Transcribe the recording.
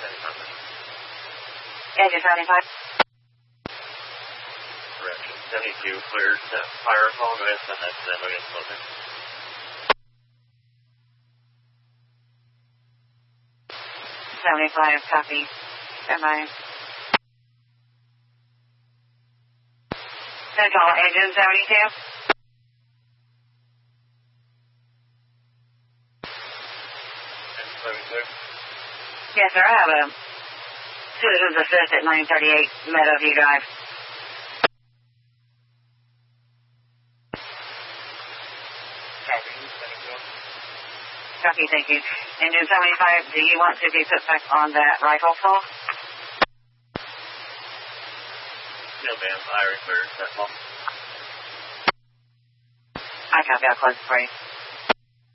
Engine 75. Correction. 72, cleared. Fire call, go ahead and send that to them against closing. 75, copy. Stand by. Central, engine 72. Engine 72. Yes, sir, I have a citizen's assist at 938 Meadowview Drive. Copy, thank you. Engine 75, do you want to be put back on that rifle full? No, ma'am. I refer that call. I copy, I'll close it for you.